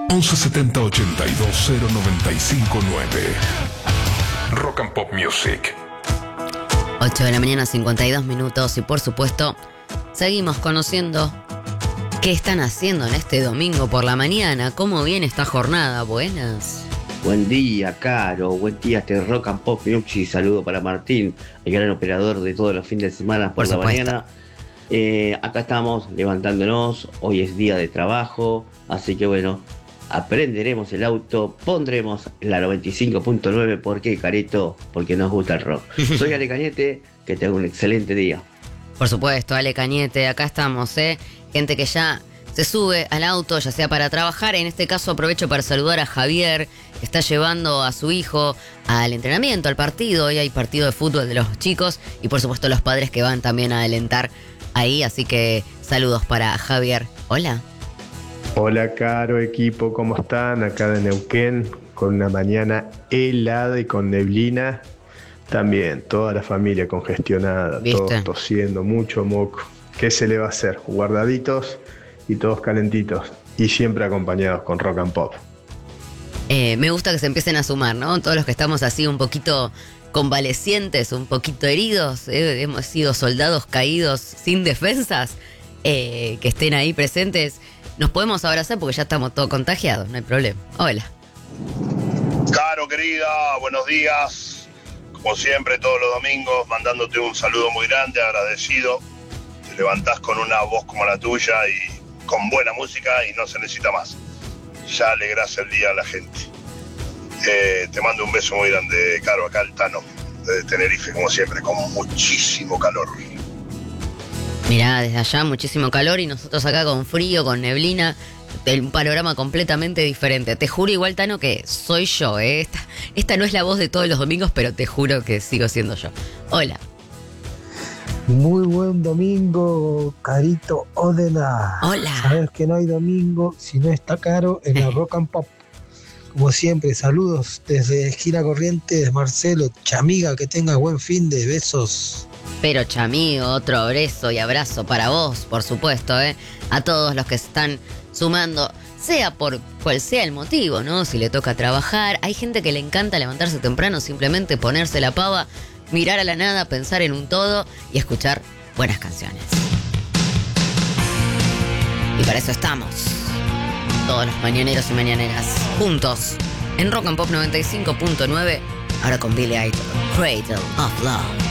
1170 82 095 9. Rock and Pop Music. 8 de la mañana, 52 minutos. Y por supuesto, seguimos conociendo qué están haciendo en este domingo por la mañana. ¿Cómo viene esta jornada? Buenas. Buen día, Caro. Buen día, Rock and Pop Music. Saludo para Martín, el gran operador de todos los fines de semana por la mañana. Acá estamos levantándonos. Hoy es día de trabajo. Así que bueno, aprenderemos el auto. Pondremos la 95.9. ¿Por qué, Carito? Porque nos gusta el rock. Soy Ale Cañete. Que tenga un excelente día. Por supuesto, Ale Cañete. Acá estamos, gente que ya se sube al auto, ya sea para trabajar. En este caso aprovecho para saludar a Javier, que está llevando a su hijo al entrenamiento, al partido. Hoy hay partido de fútbol de los chicos. Y por supuesto los padres que van también a alentar ahí. Así que saludos para Javier. Hola. Hola, Caro, equipo, ¿cómo están? Acá de Neuquén, con una mañana helada y con neblina. También, toda la familia congestionada, todos tosiendo, mucho moco. ¿Qué se le va a hacer? Guardaditos y todos calentitos. Y siempre acompañados con Rock and Pop. Me gusta que se empiecen a sumar, ¿no? Todos los que estamos así un poquito convalecientes, un poquito heridos. Hemos sido soldados caídos sin defensas. Que estén ahí presentes. Nos podemos abrazar porque ya estamos todos contagiados, no hay problema. Hola. Caro, querida, buenos días. Como siempre, todos los domingos, mandándote un saludo muy grande, agradecido. Te levantás con una voz como la tuya y con buena música y no se necesita más. Ya alegrás el día a la gente. Te mando un beso muy grande, Caro, acá el Tano, de Tenerife, como siempre, con muchísimo calor. Mirá, desde allá muchísimo calor y nosotros acá con frío, con neblina, un panorama completamente diferente. Te juro igual, Tano, que soy yo, Esta no es la voz de todos los domingos, pero te juro que sigo siendo yo. Hola. Muy buen domingo, Carito Odena. Hola. Sabes que no hay domingo si no está Caro en la Rock and Pop. Como siempre, saludos desde Esquina Corrientes, Marcelo, Chamiga, que tengas buen fin de besos. Pero Chamigo, otro beso y abrazo para vos, por supuesto, a todos los que se están sumando, sea por cual sea el motivo, ¿no? Si le toca trabajar, hay gente que le encanta levantarse temprano, simplemente ponerse la pava, mirar a la nada, pensar en un todo y escuchar buenas canciones. Y para eso estamos, todos los mañaneros y mañaneras, juntos, en Rock and Pop 95.9, ahora con Billy Idol, Cradle of Love.